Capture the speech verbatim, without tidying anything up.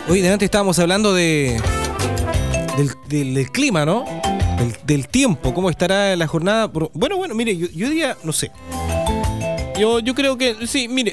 Hoy delante estábamos hablando de del, del, del clima, ¿no? Del, del tiempo, cómo estará la jornada. Bueno, bueno, mire, yo, yo diría, no sé. Yo, yo creo que, sí, mire,